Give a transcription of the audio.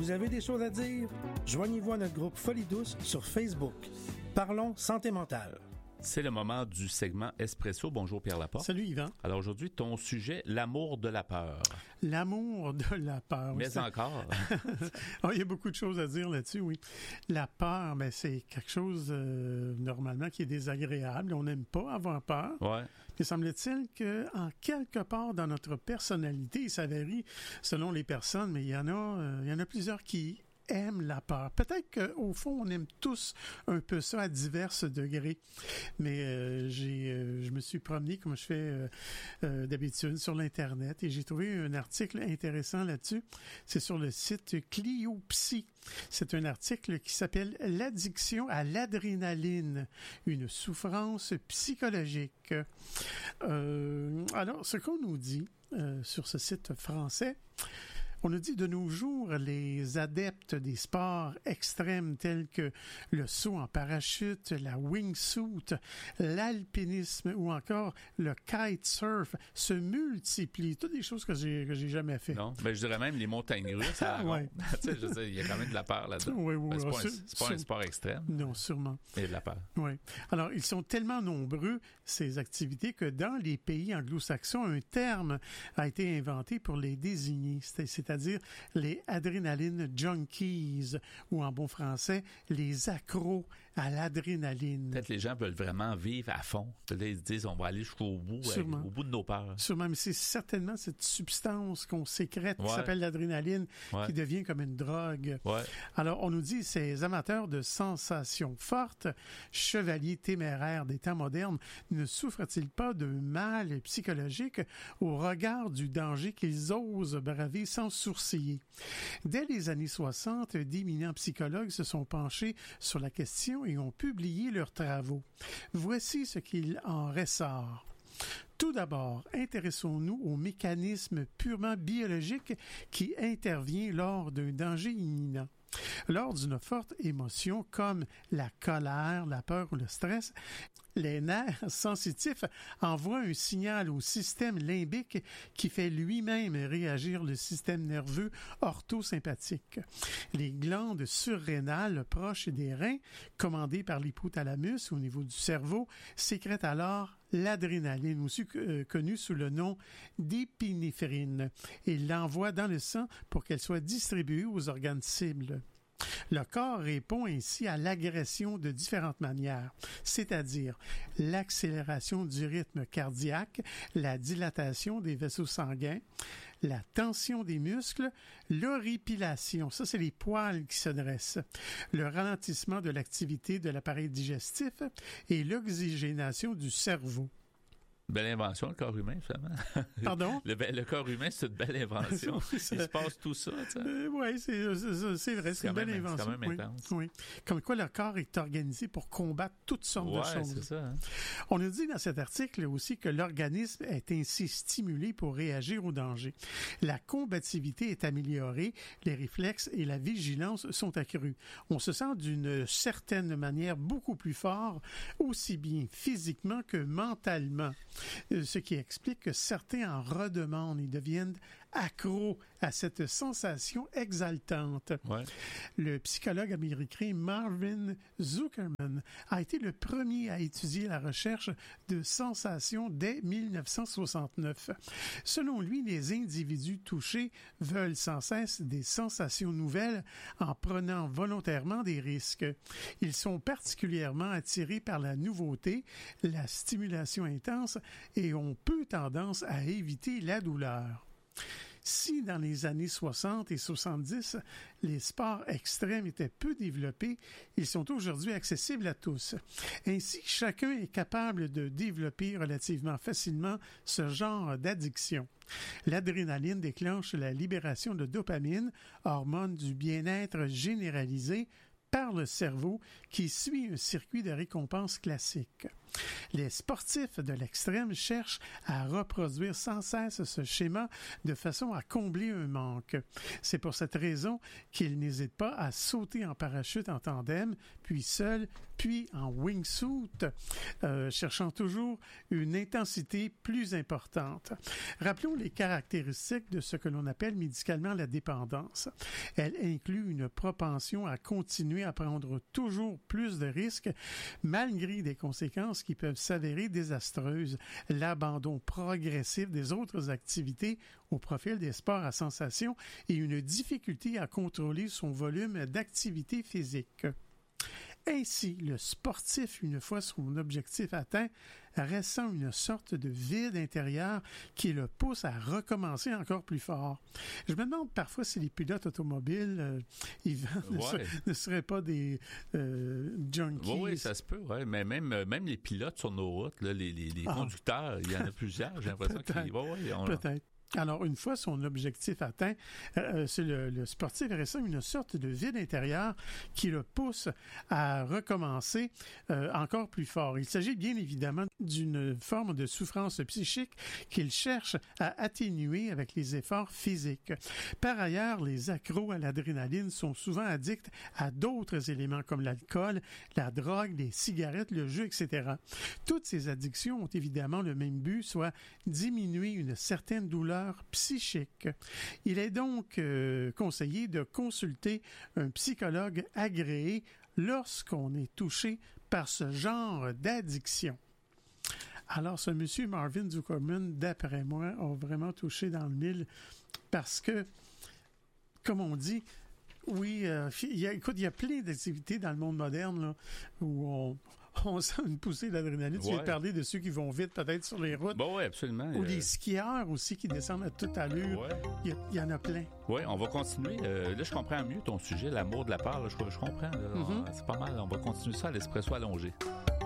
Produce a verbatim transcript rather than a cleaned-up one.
Vous avez des choses à dire? Joignez-vous à notre groupe Folie Douce sur Facebook. Parlons santé mentale. C'est le moment du segment Espresso. Bonjour Pierre Laporte. Salut Yvan. Alors aujourd'hui, ton sujet, l'amour de la peur. L'amour de la peur. Mais c'est... encore. oh, il y a beaucoup de choses à dire là-dessus, oui. La peur, ben, c'est quelque chose euh, normalement qui est désagréable. On n'aime pas avoir peur. Ouais. Mais semble-t-il qu'en quelque part dans notre personnalité, ça varie selon les personnes, mais il y en a, euh, il y en a plusieurs qui aiment la peur. Peut-être qu'au fond, on aime tous un peu ça à divers degrés. Mais euh, j'ai, euh, je me suis promené, comme je fais euh, euh, d'habitude, sur l'Internet et j'ai trouvé un article intéressant là-dessus. C'est sur le site Cliopsy. C'est un article qui s'appelle « L'addiction à l'adrénaline, une souffrance psychologique ». Euh, alors, ce qu'on nous dit euh, sur ce site français, on nous dit de nos jours, les adeptes des sports extrêmes tels que le saut en parachute, la wingsuit, l'alpinisme ou encore le kitesurf se multiplient. Toutes des choses que j'ai que j'ai jamais fait. Non, ben je dirais même les montagnes russes. Ça ouais. Tu sais, je veux dire, il y a quand même de la peur là-dedans. Oui, oui, ben, c'est oui, pas, un, sur, c'est pas sur, un sport extrême. Non, sûrement. Il y a de la peur. Oui. Alors, ils sont tellement nombreux, ces activités, que dans les pays anglo-saxons, un terme a été inventé pour les désigner. C'est, c'est c'est-à-dire les adrénaline junkies, ou en bon français, les accros à l'adrénaline. Peut-être les gens veulent vraiment vivre à fond. Là, ils se disent, on va aller jusqu'au bout, avec, au bout de nos peurs. Sûrement, mais c'est certainement cette substance qu'on sécrète, ouais. qui s'appelle l'adrénaline, ouais. qui devient comme une drogue. Ouais. Alors, on nous dit, ces amateurs de sensations fortes, chevaliers téméraires des temps modernes, ne souffrent-ils pas de mal psychologique au regard du danger qu'ils osent braver sans sourciller? Dès les années soixante, d'éminents psychologues se sont penchés sur la question et ont publié leurs travaux. Voici ce qu'il en ressort. Tout d'abord, intéressons-nous au mécanisme purement biologique qui intervient lors d'un danger imminent. Lors d'une forte émotion comme la colère, la peur ou le stress, les nerfs sensitifs envoient un signal au système limbique qui fait lui-même réagir le système nerveux orthosympathique. Les glandes surrénales proches des reins, commandées par l'hypothalamus au niveau du cerveau, sécrètent alors l'adrénaline, aussi euh, connue sous le nom d'épinéphrine, et l'envoie dans le sang pour qu'elle soit distribuée aux organes cibles. Le corps répond ainsi à l'agression de différentes manières, c'est-à-dire l'accélération du rythme cardiaque, la dilatation des vaisseaux sanguins, la tension des muscles, l'horripilation, ça c'est les poils qui se dressent, le ralentissement de l'activité de l'appareil digestif et l'oxygénation du cerveau. Belle invention, le corps humain, finalement. Pardon? Le, le corps humain, c'est une belle invention. Il se passe tout ça, tu sais. Euh, oui, c'est, c'est, c'est vrai, c'est, c'est une belle même, invention. C'est quand même intense. Oui, oui. Comme quoi le corps est organisé pour combattre toutes sortes ouais, de choses. C'est ça, hein? On nous dit dans cet article aussi que l'organisme est ainsi stimulé pour réagir au danger. La combativité est améliorée, les réflexes et la vigilance sont accrus. On se sent d'une certaine manière beaucoup plus fort, aussi bien physiquement que mentalement. Ce qui explique que certains en redemandent et deviennent accros à cette sensation exaltante. Ouais. Le psychologue américain Marvin Zuckerman a été le premier à étudier la recherche de sensations dès dix-neuf cent soixante-neuf. Selon lui, les individus touchés veulent sans cesse des sensations nouvelles en prenant volontairement des risques. Ils sont particulièrement attirés par la nouveauté, la stimulation intense et ont peu tendance à éviter la douleur. Si dans les années soixante et soixante-dix, les sports extrêmes étaient peu développés, ils sont aujourd'hui accessibles à tous. Ainsi, chacun est capable de développer relativement facilement ce genre d'addiction. L'adrénaline déclenche la libération de dopamine, hormone du bien-être généralisé, par le cerveau qui suit un circuit de récompense classique. Les sportifs de l'extrême cherchent à reproduire sans cesse ce schéma de façon à combler un manque. C'est pour cette raison qu'ils n'hésitent pas à sauter en parachute en tandem, puis seul, puis en wingsuit, euh, cherchant toujours une intensité plus importante. Rappelons les caractéristiques de ce que l'on appelle médicalement la dépendance. Elle inclut une propension à continuer à prendre toujours plus de risques, malgré des conséquences qui peuvent s'avérer désastreuses, l'abandon progressif des autres activités au profil des sports à sensation et une difficulté à contrôler son volume d'activité physique. Ainsi, le sportif, une fois son objectif atteint, ressent une sorte de vide intérieur qui le pousse à recommencer encore plus fort. Je me demande parfois si les pilotes automobiles, euh, Yvan, ouais. ne, ser, ne seraient pas des euh, junkies. Oui, oui, ça se peut, ouais. Mais même, même les pilotes sur nos routes, là, les, les, les ah. conducteurs, il y en a plusieurs, j'ai l'impression qu'ils... Ouais, ouais, on... Peut-être. Alors, une fois son objectif atteint, euh, c'est le, le sportif ressent une sorte de vide intérieur qui le pousse à recommencer euh, encore plus fort. Il s'agit bien évidemment d'une forme de souffrance psychique qu'il cherche à atténuer avec les efforts physiques. Par ailleurs, les accros à l'adrénaline sont souvent addicts à d'autres éléments comme l'alcool, la drogue, les cigarettes, le jeu, et cetera. Toutes ces addictions ont évidemment le même but, soit diminuer une certaine douleur psychique. Il est donc euh, conseillé de consulter un psychologue agréé lorsqu'on est touché par ce genre d'addiction. Alors, ce monsieur Marvin Zuckerman, d'après moi, a vraiment touché dans le mille parce que, comme on dit, oui, euh, il y a, écoute, il y a plein d'activités dans le monde moderne là, où on on sent une poussée d'adrénaline. Ouais. Tu viens de parler de ceux qui vont vite, peut-être, sur les routes. Bon, oui, absolument. Ou euh... les skieurs aussi qui descendent à toute allure. Ouais. Il, y a, il y en a plein. Oui, on va continuer. Euh, là, je comprends mieux ton sujet, l'amour de la part. Là, je, je comprends. Là, mm-hmm. on, c'est pas mal. On va continuer ça à l'espresso allongé.